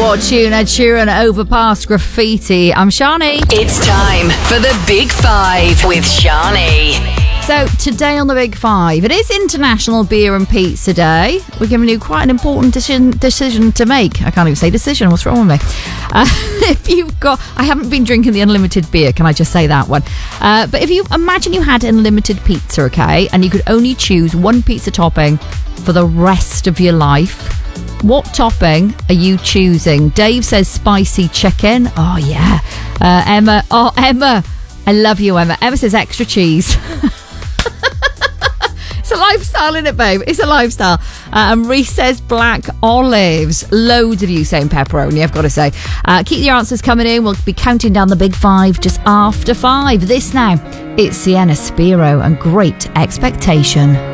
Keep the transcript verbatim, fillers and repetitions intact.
What tune? Ed Sheeran, Overpass, Graffiti. I'm Shani. It's time for the Big Five with Shani. So today on the Big Five, it is International Beer and Pizza Day. We're giving you quite an important decision decision to make. I can't even say decision. What's wrong with me? Uh, if you've got, I haven't been drinking the unlimited beer. Can I just say that one? Uh, but if you imagine you had unlimited pizza, okay, and you could only choose one pizza topping for the rest of your life, what topping are you choosing? Dave says spicy chicken. Oh yeah. Uh, Emma. Oh Emma. I love you, Emma. Emma says extra cheese. It's a lifestyle, isn't it, babe? It's a lifestyle. Uh, and Reese says black olives. Loads of you saying pepperoni, I've got to say. Uh, keep your answers coming in. We'll be counting down the Big Five just after five. This now, it's Sienna Spiro and Great Expectation.